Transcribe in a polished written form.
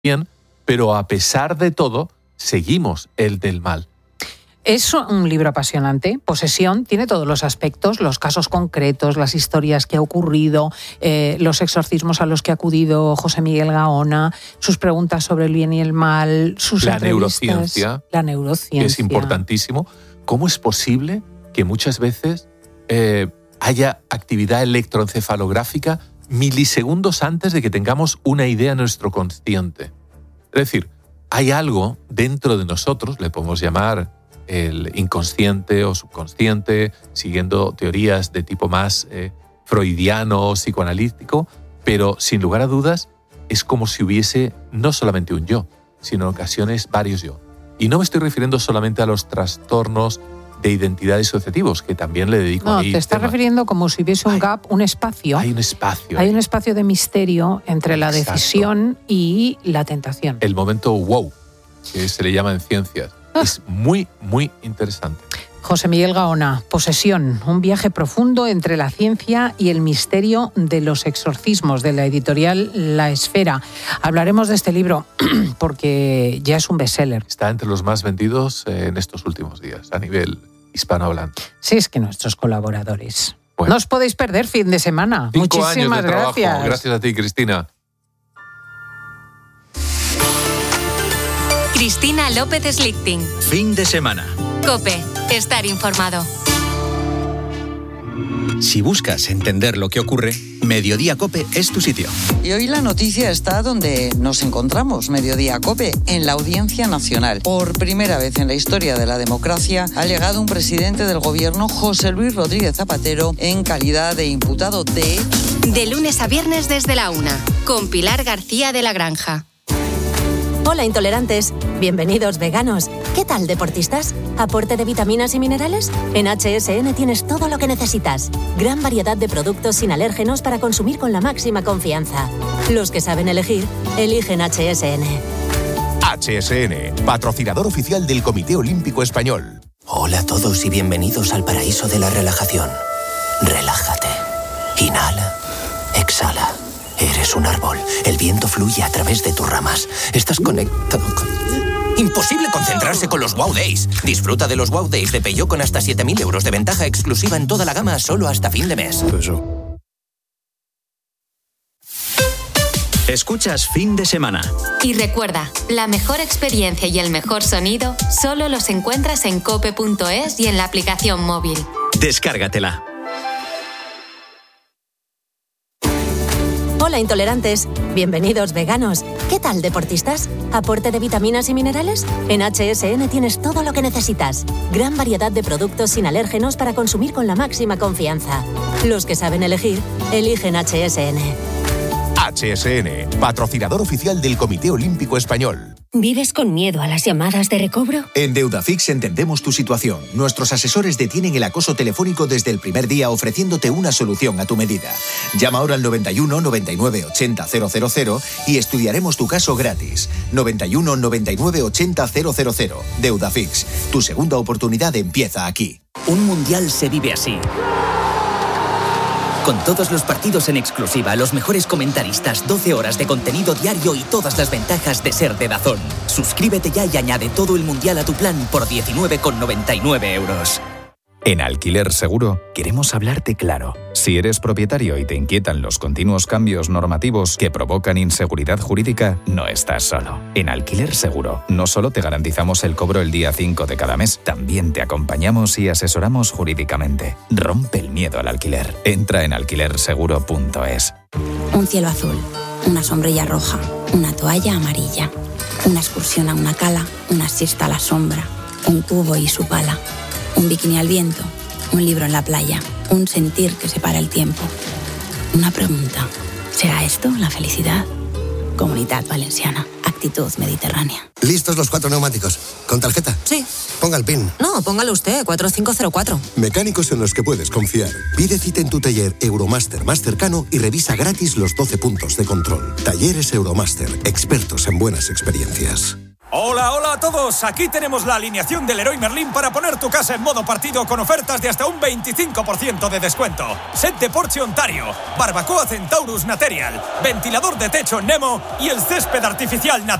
bien, pero a pesar de todo, seguimos el del mal. Es un libro apasionante. Posesión tiene todos los aspectos, los casos concretos, las historias que ha ocurrido, los exorcismos a los que ha acudido José Miguel Gaona, sus preguntas sobre el bien y el mal, sus entrevistas. La neurociencia. Que es importantísimo. ¿Cómo es posible que muchas veces haya actividad electroencefalográfica milisegundos antes de que tengamos una idea en nuestro consciente? Es decir, hay algo dentro de nosotros, le podemos llamar el inconsciente o subconsciente, siguiendo teorías de tipo más freudiano o psicoanalítico, pero sin lugar a dudas es como si hubiese no solamente un yo, sino en ocasiones varios yo. Y no me estoy refiriendo solamente a los trastornos de identidad disociativos, que también le dedico No, ahí te estás refiriendo como si hubiese un gap, un espacio. Hay un espacio. Hay un espacio de misterio entre la Exacto. decisión y la tentación. El momento wow, que se le llama en ciencias. Es muy, muy interesante. José Miguel Gaona, Posesión, un viaje profundo entre la ciencia y el misterio de los exorcismos, de la editorial La Esfera. Hablaremos de este libro porque ya es un bestseller. Está entre los más vendidos en estos últimos días, a nivel hispanohablante. Sí, es que nuestros colaboradores. Bueno. No os podéis perder fin de semana. 5 Muchísimas años de trabajo. gracias. Gracias a ti, Cristina. Cristina López Slichting. Fin de semana. COPE. Estar informado. Si buscas entender lo que ocurre, Mediodía COPE es tu sitio. Y hoy la noticia está donde nos encontramos, Mediodía COPE, en la Audiencia Nacional. Por primera vez en la historia de la democracia ha llegado un presidente del gobierno, José Luis Rodríguez Zapatero, en calidad de imputado De lunes a viernes desde la 1, con Pilar García de la Granja. Hola intolerantes, bienvenidos veganos. ¿Qué tal deportistas? ¿Aporte de vitaminas y minerales? En HSN tienes todo lo que necesitas. Gran variedad de productos sin alérgenos para consumir con la máxima confianza. Los que saben elegir, eligen HSN. HSN, patrocinador oficial del Comité Olímpico Español. Hola a todos y bienvenidos al paraíso de la relajación. Relájate. Inhala. Exhala. Eres un árbol. El viento fluye a través de tus ramas. Estás conectado con... Imposible concentrarse con los Wow Days. Disfruta de los Wow Days de Peugeot con hasta 7.000 euros de ventaja exclusiva en toda la gama solo hasta fin de mes. Escuchas Fin de semana. Y recuerda, la mejor experiencia y el mejor sonido solo los encuentras en cope.es y en la aplicación móvil. Descárgatela. Hola intolerantes, bienvenidos veganos. ¿Qué tal deportistas? ¿Aporte de vitaminas y minerales? En HSN tienes todo lo que necesitas. Gran variedad de productos sin alérgenos para consumir con la máxima confianza. Los que saben elegir, eligen HSN. HSN, patrocinador oficial del Comité Olímpico Español. ¿Vives con miedo a las llamadas de recobro? En Deudafix entendemos tu situación. Nuestros asesores detienen el acoso telefónico desde el primer día ofreciéndote una solución a tu medida. Llama ahora al 91 99 80 000 y estudiaremos tu caso gratis. 91 99 80 000. Deudafix, tu segunda oportunidad empieza aquí. Un mundial se vive así. Con todos los partidos en exclusiva, los mejores comentaristas, 12 horas de contenido diario y todas las ventajas de ser de DAZN. Suscríbete ya y añade todo el mundial a tu plan por 19,99 euros. En Alquiler Seguro queremos hablarte claro. Si eres propietario y te inquietan los continuos cambios normativos que provocan inseguridad jurídica, no estás solo. En Alquiler Seguro no solo te garantizamos el cobro el día 5 de cada mes, también te acompañamos y asesoramos jurídicamente. Rompe el miedo al alquiler. Entra en alquilerseguro.es. Un cielo azul, una sombrilla roja, una toalla amarilla, una excursión a una cala, una siesta a la sombra, un cubo y su pala. Un bikini al viento, un libro en la playa, un sentir que separa el tiempo. Una pregunta, ¿será esto la felicidad? Comunidad Valenciana, actitud mediterránea. ¿Listos los 4 neumáticos? ¿Con tarjeta? Sí. Ponga el PIN. No, póngalo usted, 4504. Mecánicos en los que puedes confiar. Pide cita en tu taller Euromaster más cercano y revisa gratis los 12 puntos de control. Talleres Euromaster, expertos en buenas experiencias. Hola, hola a todos. Aquí tenemos la alineación del Leroy Merlin para poner tu casa en modo partido con ofertas de hasta un 25% de descuento. Set de Porsche Ontario, barbacoa Centaurus Material, ventilador de techo Nemo y el césped artificial Natural.